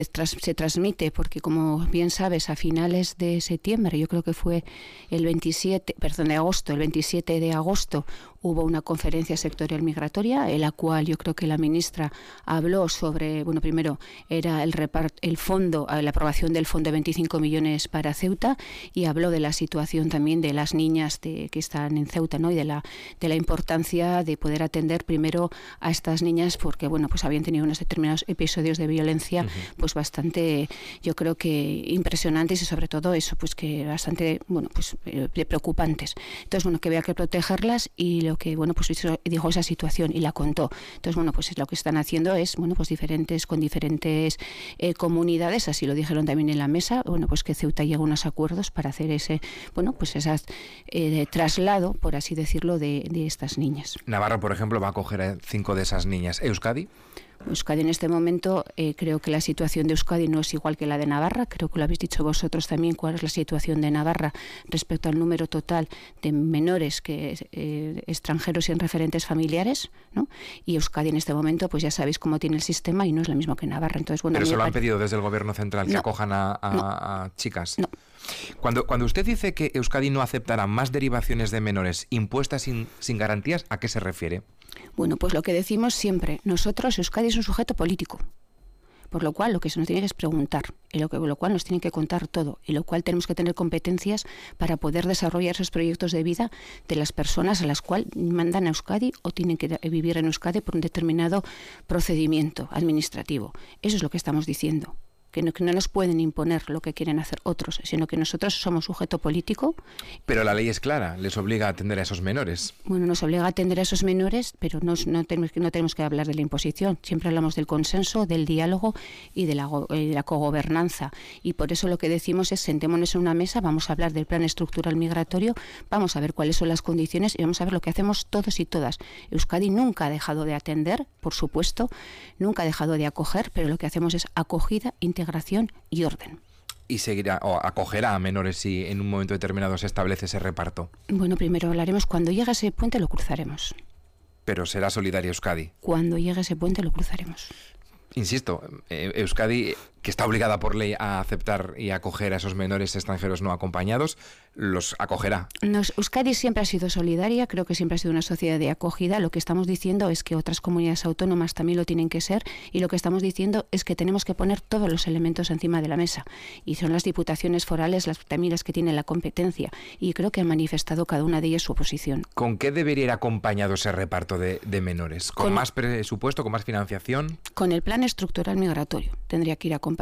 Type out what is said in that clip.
se transmite, porque como bien sabes, a finales de septiembre, yo creo que fue el 27 de agosto, hubo una conferencia sectorial migratoria en la cual yo creo que la ministra habló sobre, bueno, primero era el fondo, la aprobación del fondo de 25 millones para Ceuta, y habló de la situación también de las niñas que están en Ceuta, ¿no? Y de la importancia de poder atender primero a estas niñas, porque bueno, pues habían tenido unos determinados episodios de violencia, pues bastante, yo creo que impresionantes, y sobre todo eso, pues que bastante, bueno, pues preocupantes. Entonces, bueno, que había que protegerlas, y lo que, bueno, pues dijo esa situación y la contó. Entonces, bueno, pues lo que están haciendo es, bueno, pues con diferentes comunidades, así lo dijeron también en la mesa, bueno, pues que Ceuta llegue a unos acuerdos para hacer ese, bueno, pues traslado, por así decirlo, de estas niñas. Navarra, por ejemplo, va a acoger a 5 de esas niñas. ¿Euskadi? Euskadi en este momento, creo que la situación de Euskadi no es igual que la de Navarra. Creo que lo habéis dicho vosotros también, cuál es la situación de Navarra respecto al número total de menores extranjeros sin referentes familiares, ¿no? Y Euskadi en este momento, pues ya sabéis cómo tiene el sistema y no es lo mismo que Navarra. Entonces, bueno, pero eso lo han pedido desde el gobierno central, que acojan a chicas. No. Cuando usted dice que Euskadi no aceptará más derivaciones de menores impuestas sin garantías, ¿a qué se refiere? Bueno, pues lo que decimos siempre, nosotros, Euskadi es un sujeto político, por lo cual lo que se nos tiene que es preguntar, y lo cual nos tienen que contar todo, y lo cual tenemos que tener competencias para poder desarrollar esos proyectos de vida de las personas a las cuales mandan a Euskadi o tienen que vivir en Euskadi por un determinado procedimiento administrativo. Eso es lo que estamos diciendo. Que no nos pueden imponer lo que quieren hacer otros, sino que nosotros somos sujeto político. Pero la ley es clara, les obliga a atender a esos menores. Bueno, nos obliga a atender a esos menores, pero no tenemos que hablar de la imposición. Siempre hablamos del consenso, del diálogo y de la cogobernanza. Y por eso lo que decimos es, sentémonos en una mesa, vamos a hablar del plan estructural migratorio, vamos a ver cuáles son las condiciones y vamos a ver lo que hacemos todos y todas. Euskadi nunca ha dejado de atender, por supuesto, nunca ha dejado de acoger, pero lo que hacemos es acogida, integración y orden. ¿Y seguirá o acogerá a menores si en un momento determinado se establece ese reparto? Bueno, primero hablaremos, cuando llegue ese puente lo cruzaremos. Pero será solidaria Euskadi. Cuando llegue ese puente lo cruzaremos. Insisto, Euskadi, que está obligada por ley a aceptar y acoger a esos menores extranjeros no acompañados, los acogerá. Euskadi siempre ha sido solidaria, creo que siempre ha sido una sociedad de acogida. Lo que estamos diciendo es que otras comunidades autónomas también lo tienen que ser, y lo que estamos diciendo es que tenemos que poner todos los elementos encima de la mesa, y son las diputaciones forales también las que tienen la competencia, y creo que han manifestado cada una de ellas su oposición. ¿Con qué debería ir acompañado ese reparto de menores? ¿Con más presupuesto, con más financiación? Con el plan estructural migratorio tendría que ir acompañado.